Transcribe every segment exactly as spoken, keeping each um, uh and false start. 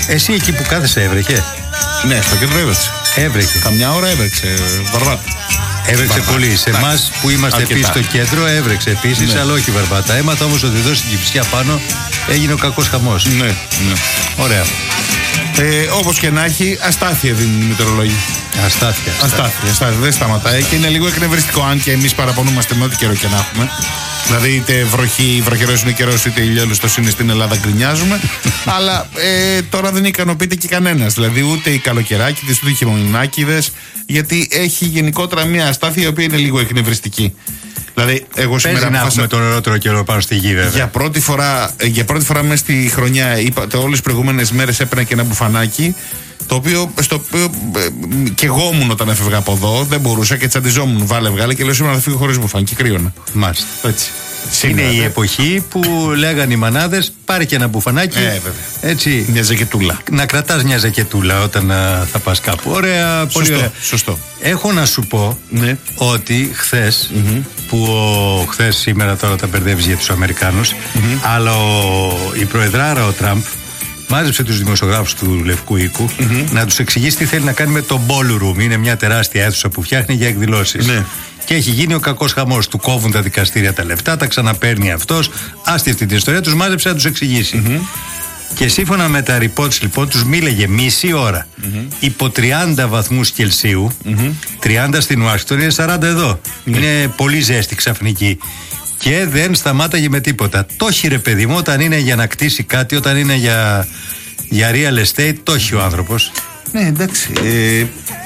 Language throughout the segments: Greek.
Εσύ εκεί που κάθεσαι έβρεχε? Ναι, στο κέντρο έβρεξε. Έβρεχε. Καμιά ώρα έβρεξε, βαρβάτα. Έβρεξε πολύ. Σε εμάς που είμαστε επίσης στο κέντρο έβρεξε επίσης, ναι. Αλλά όχι βαρβάτα. Έμαθα όμως ότι εδώ στην Κηφισιά πάνω έγινε ο κακός χαμός. Ναι, ναι. Ωραία. Ε, όπως και να έχει, αστάθεια δίνουν οι μετεωρολόγοι. Αστάθεια. Αστάθεια, αστάθεια. Δεν σταματάει και είναι λίγο εκνευριστικό. Αν και εμείς παραπονούμαστε με ό,τι καιρό και να έχουμε. Δηλαδή, είτε βροχή, βροχερός είναι καιρός, είτε ηλιόλουστος είναι στην Ελλάδα, γκρινιάζουμε. Αλλά ε, τώρα δεν ικανοποιείται και κανένας. Δηλαδή, ούτε οι καλοκαιράκηδες, ούτε οι χειμωνινάκηδες. Γιατί έχει γενικότερα μια αστάθεια η οποία είναι λίγο εκνευριστική. Δηλαδή, εγώ σήμερα. Παίζει να έχουμε τον ωραιότερο καιρό πάνω στη γη, βέβαια. Για πρώτη φορά, για πρώτη φορά μέσα στη χρονιά, είπατε, όλες τις προηγούμενες μέρες έπαιρνα και ένα μπουφανάκι. Το οποίο, στο οποίο ε, και εγώ ήμουν όταν έφευγα από εδώ, δεν μπορούσα και τσαντιζόμουν. Βάλε, βγάλε και λέω σήμερα θα φύγω χωρίς μπουφάν και κρύωνα. Μάλιστα. Έτσι. Είναι σήμερα, η δε. εποχή που λέγανε οι μανάδες πάρε και ένα μπουφανάκι. Ε, έτσι. Μια ζακετούλα. Να κρατάς μια ζακετούλα όταν α, θα πας κάπου. Ωραία, σωστό, πολύ ωραία. Σωστό. Έχω να σου πω, ναι, ότι χθες, mm-hmm. που ο, χθες σήμερα τώρα τα μπερδεύεις για τους Αμερικάνους, mm-hmm. αλλά ο, η προεδράρα ο Τραμπ μάζεψε τους δημοσιογράφους του Λευκού Οίκου mm-hmm. να τους εξηγήσει τι θέλει να κάνει με το ballroom. Είναι μια τεράστια αίθουσα που φτιάχνει για εκδηλώσεις. Ναι. Και έχει γίνει ο κακός χαμός. Του κόβουν τα δικαστήρια τα λεφτά, τα ξαναπαίρνει αυτός. Άστη αυτή την ιστορία, τους μάζεψε να τους εξηγήσει. Mm-hmm. Και σύμφωνα με τα reports λοιπόν, τους μίλαγε μισή ώρα mm-hmm. υπό τριάντα βαθμούς Κελσίου. Mm-hmm. τριάντα στην Ουάσιγκτον, είναι σαράντα εδώ. Mm-hmm. Είναι πολύ ζέστη ξαφνική. Και δεν σταμάταγε με τίποτα. Το έχει ρε παιδί μου, όταν είναι για να κτίσει κάτι, όταν είναι για, για real estate, το έχει ο άνθρωπος. Ναι, εντάξει. Ε,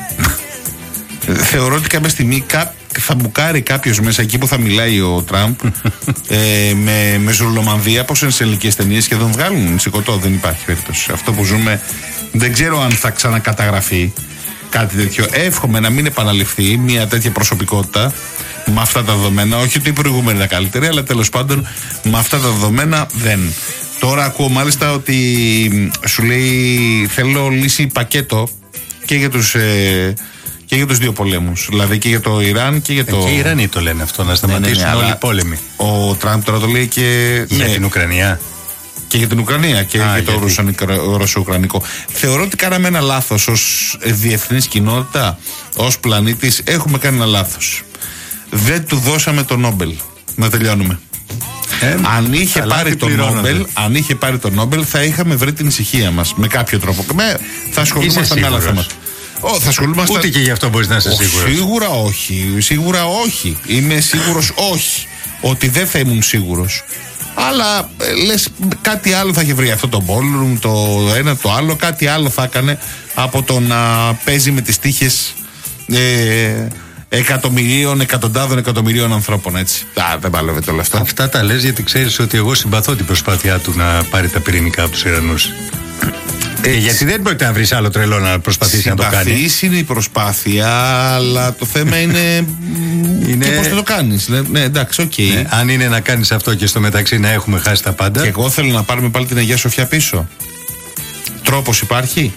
θεωρώ ότι κάποια στιγμή κά, θα μπουκάρει κάποιος μέσα εκεί που θα μιλάει ο Τραμπ ε, με, με ζουρλομανδία. Πώς είναι σε ελληνικές ταινίες και τον βγάλουν σηκωτό. Δεν υπάρχει περίπτωση. Αυτό που ζούμε δεν ξέρω αν θα ξανακαταγραφεί κάτι τέτοιο. Εύχομαι να μην επαναληφθεί μια τέτοια προσωπικότητα με αυτά τα δεδομένα. Όχι ότι η προηγούμενη ήταν καλύτερη, αλλά τέλος πάντων με αυτά τα δεδομένα δεν. Τώρα ακούω μάλιστα ότι σου λέει θέλω λύση πακέτο και για τους, ε, και για τους δύο πολέμους. Δηλαδή και για το Ιράν και για το. Ε, και οι Ιρανοί το λένε αυτό, να σταματήσουν ναι, ναι, ναι, όλοι οι πόλεμοι. Ο Τραμπ τώρα το λέει και. Για ναι, την Ουκρανία. Και για την Ουκρανία και Α, για το ρωσο-ουκρανικό. Θεωρώ ότι κάναμε ένα λάθος ως διεθνής κοινότητα, ως πλανήτης. Έχουμε κάνει ένα λάθος. Δεν του δώσαμε το Νόμπελ. Να τελειώνουμε. Ε, αν, είχε πάρει το Νόμπελ, αν είχε πάρει το Νόμπελ, θα είχαμε βρει την ησυχία μας με κάποιο τρόπο. Με, θα ασχολούμαστε με άλλα θέματα. Oh, θα ασχολούμαστε. Ούτε και γι' αυτό μπορείς να είσαι oh, σίγουρος. Σίγουρα όχι. Σίγουρα όχι. Είμαι σίγουρος όχι. Ότι δεν θα ήμουν σίγουρος. Αλλά ε, λες κάτι άλλο θα είχε βρει. Αυτό το ballroom, το ένα, το άλλο. Κάτι άλλο θα έκανε από το να παίζει με τις τύχες ε, εκατομμυρίων, εκατοντάδων εκατομμυρίων ανθρώπων. Έτσι. Α, δεν παλεύεται όλο αυτό. Αυτά τα λες γιατί ξέρεις ότι εγώ συμπαθώ την προσπάθειά του να πάρει τα πυρηνικά από τους Ιρανούς. Ε, γιατί δεν πρόκειται να βρεις άλλο τρελό να προσπαθήσει να το κάνει. Συμπαθής είναι η προσπάθεια, αλλά το θέμα είναι. είναι... Και πώς θα το κάνεις. Ναι, ναι εντάξει, οκ. Okay. Ναι, αν είναι να κάνεις αυτό και στο μεταξύ να έχουμε χάσει τα πάντα. Και εγώ θέλω να πάρουμε πάλι την Αγία Σοφιά πίσω. Τρόπος υπάρχει.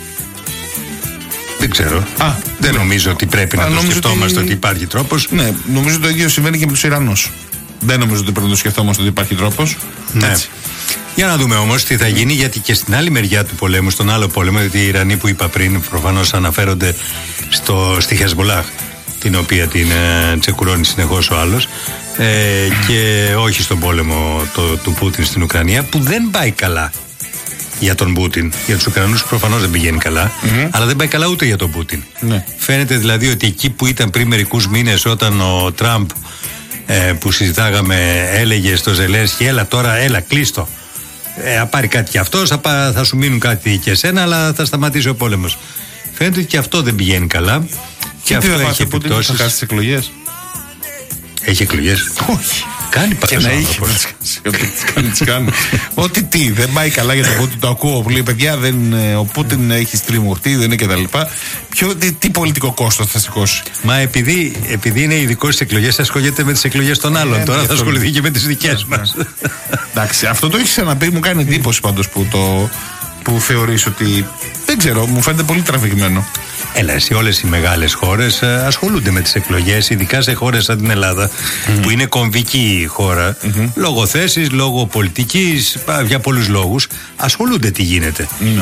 Δεν ξέρω. Α, δεν ναι. νομίζω ότι πρέπει Α, να το σκεφτόμαστε ότι... ότι υπάρχει τρόπος. Ναι, νομίζω το ίδιο συμβαίνει και με τους Ιρανούς. Δεν νομίζω ότι πρέπει να το σκεφτόμαστε ότι υπάρχει τρόπος. Ναι. Έτσι. Για να δούμε όμως τι θα γίνει, γιατί και στην άλλη μεριά του πολέμου, στον άλλο πόλεμο, γιατί οι Ιρανοί που είπα πριν προφανώς αναφέρονται στο, στη Χεσμολάχ, την οποία την ε, τσεκουρώνει συνεχώς ο άλλος, ε, και όχι στον πόλεμο το, του Πούτιν στην Ουκρανία, που δεν πάει καλά για τον Πούτιν. Για τους Ουκρανούς προφανώς δεν πηγαίνει καλά, mm-hmm. αλλά δεν πάει καλά ούτε για τον Πούτιν. Ναι. Φαίνεται δηλαδή ότι εκεί που ήταν πριν μερικούς μήνες όταν ο Τραμπ ε, που συζητάγαμε έλεγε στο Ζελένσκι έλα τώρα, έλα κλείστο. Ε, θα πάρει κάτι κι αυτός, θα, θα σου μείνουν κάτι και εσένα, αλλά θα σταματήσει ο πόλεμος. Φαίνεται ότι και αυτό δεν πηγαίνει καλά. Και, και αυτό έχει επιπτώσεις. Θα χάσει τις εκλογές. Έχει εκλογές. Όχι. Κάνει και να έχει. Ό,τι τι, δεν πάει καλά για τον Πούτιν. Το ακούω που λέει παιδιά, δεν, ο Πούτιν έχει στριμωχτεί, δεν είναι κτλ. Τι, τι πολιτικό κόστος θα σηκώσει. Μα επειδή, επειδή είναι ειδικό στις εκλογές, ασχολείται με τις εκλογές των άλλων. Ε, Τώρα θα ασχοληθεί και με τις δικές μας. Εντάξει, αυτό το έχει ξαναπεί, μου κάνει εντύπωση πάντως που το. Που θεωρείς ότι. Δεν ξέρω, μου φαίνεται πολύ τραβηγμένο. Έλα, εσύ, όλες οι μεγάλες χώρες ε, ασχολούνται με τις εκλογές, ειδικά σε χώρες σαν την Ελλάδα, mm-hmm. που είναι κομβική χώρα, mm-hmm. λόγω θέσης, λόγω πολιτικής, για πολλούς λόγους. Ασχολούνται τι γίνεται. Mm-hmm.